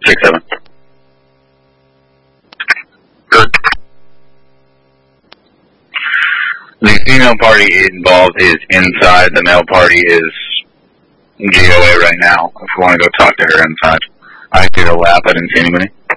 6-7. Good. The female party involved is inside. The male party is GOA right now. If we want to go talk to her inside, I did a lap. I didn't see anybody.